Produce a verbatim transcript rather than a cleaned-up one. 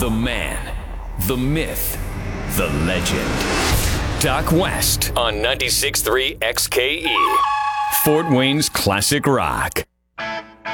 The man, the myth, the legend. Doc West on ninety-six point three X K E, Fort Wayne's classic rock.